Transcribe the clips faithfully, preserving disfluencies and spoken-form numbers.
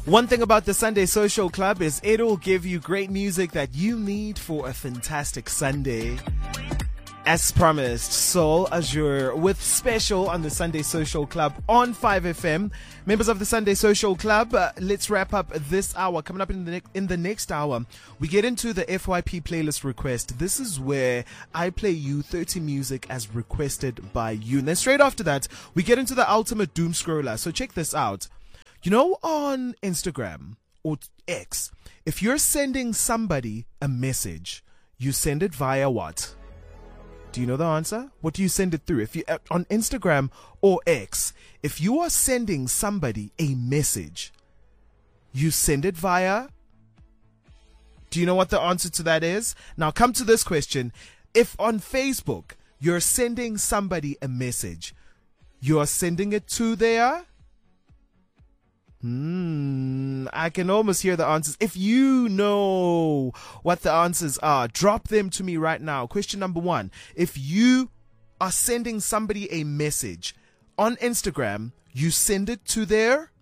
One thing about the Sunday Social Club is it'll give you great music that you need for a fantastic Sunday. As promised, Soul Azure with Special on the Sunday Social Club on five F M. Members of the Sunday Social Club, uh, let's wrap up this hour. Coming up in the, ne- in the next hour, we get into the F Y P playlist request. This is where I play you thirty music as requested by you. And then straight after that, we get into the ultimate doom scroller. So check this out. You know, on Instagram or X, if you're sending somebody a message, you send it via what? Do you know the answer? What do you send it through? If you on Instagram or X, if you are sending somebody a message, you send it via. Do you know what the answer to that is? Now come to this question. If on Facebook you're sending somebody a message, you are sending it to their Hmm, I can almost hear the answers. If you know what the answers are, drop them to me right now. Question number one. If you are sending somebody a message on Instagram, you send it to their...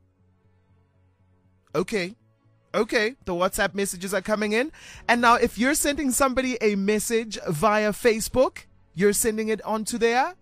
Okay. Okay. The WhatsApp messages are coming in. And now if you're sending somebody a message via Facebook, you're sending it onto their...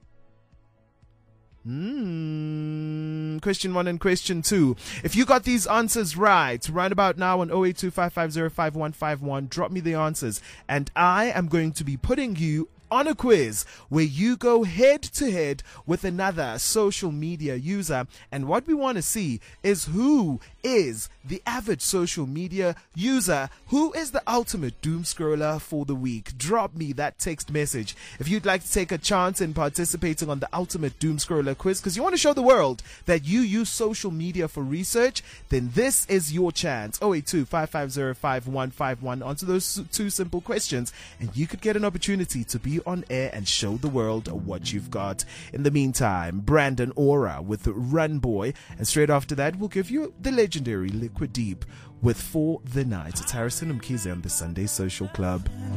Hmm. Question one and question two. If you got these answers right, right about now on zero eight two five five zero five one five one, drop me the answers. And I am going to be putting you on a quiz where you go head to head with another social media user. And what we want to see is who is the avid social media user, who is the ultimate doom scroller for the week. Drop me that text message if you'd like to take a chance in participating on the ultimate doom scroller quiz, because you want to show the world that you use social media for research. Then this is your chance. zero eight two five five zero five one five one. Answer those two simple questions and you could get an opportunity to be on air and show the world what you've got. In the meantime, Brandon Aura with Run Boy, and straight after that we'll give you the legendary Liquid Deep with For the Night. It's Harrison Mkhize on the Sunday Social Club.